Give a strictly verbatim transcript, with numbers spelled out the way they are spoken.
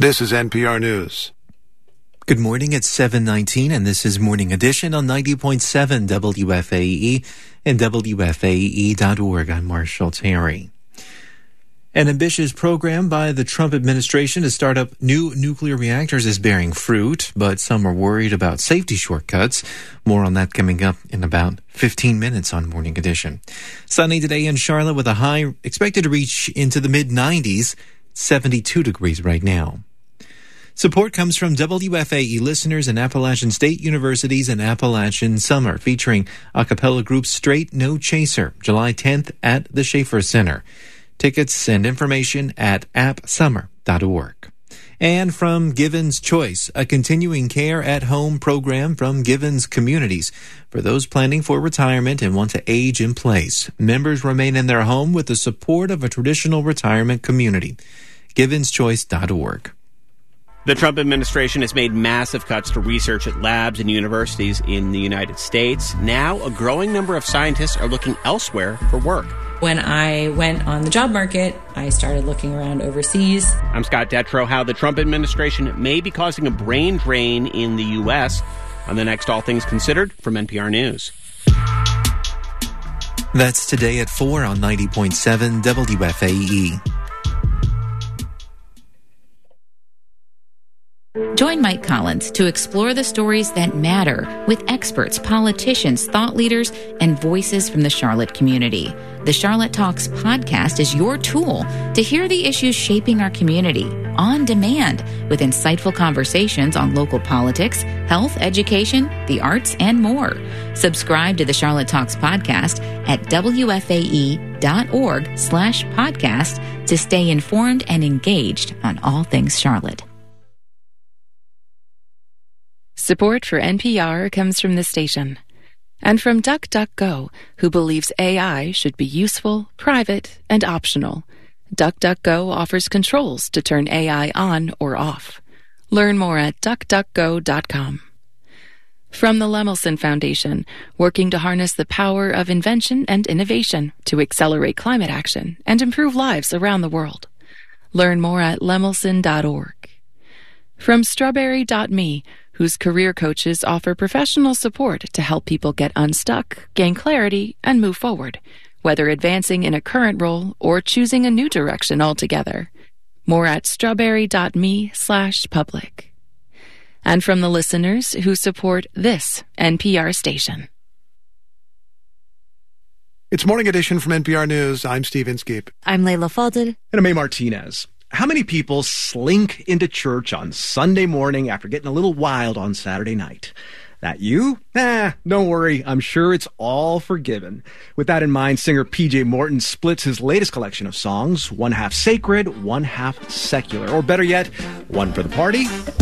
This is N P R News. Good morning, it's seven nineteen, and this is Morning Edition on ninety point seven W F A E and W F A E dot org. I'm Marshall Terry. An ambitious program by the Trump administration to start up new nuclear reactors is bearing fruit, but some are worried about safety shortcuts. More on that coming up in about fifteen minutes on Morning Edition. Sunny today in Charlotte with a high expected to reach into the mid nineties, seventy-two degrees right now. Support comes from W F A E listeners and Appalachian State University's An Appalachian Summer, featuring a cappella group Straight No Chaser, July tenth at the Schaefer Center. Tickets and information at app summer dot org. And from Givens Choice, a continuing care at home program from Givens Communities for those planning for retirement and want to age in place. Members remain in their home with the support of a traditional retirement community. Givens Choice dot org. The Trump administration has made massive cuts to research at labs and universities in the United States. Now, a growing number of scientists are looking elsewhere for work. When I went on the job market, I started looking around overseas. I'm Scott Detrow. How the Trump administration may be causing a brain drain in the U S on the next All Things Considered from N P R News. That's today at four on ninety point seven W F A E. Join Mike Collins to explore the stories that matter with experts, politicians, thought leaders, and voices from the Charlotte community. The Charlotte Talks podcast is your tool to hear the issues shaping our community on demand with insightful conversations on local politics, health, education, the arts, and more. Subscribe to the Charlotte Talks podcast at W F A E dot org slash podcast to stay informed and engaged on all things Charlotte. Support for N P R comes from the station and from DuckDuckGo, who believes A I should be useful, private, and optional. DuckDuckGo offers controls to turn A I on or off. Learn more at duck duck go dot com. From the Lemelson Foundation, working to harness the power of invention and innovation to accelerate climate action and improve lives around the world. Learn more at lemelson dot org. From strawberry dot me, whose career coaches offer professional support to help people get unstuck, gain clarity, and move forward, whether advancing in a current role or choosing a new direction altogether. More at strawberry dot me slash public. And from the listeners who support this N P R station. It's Morning Edition from N P R News. I'm Steve Inskeep. I'm Layla Fadel. And I'm A. Martinez. How many people slink into church on Sunday morning after getting a little wild on Saturday night? That you? Eh, don't worry. I'm sure it's all forgiven. With that in mind, singer P J Morton splits his latest collection of songs, one half sacred, one half secular. Or better yet, one for the party,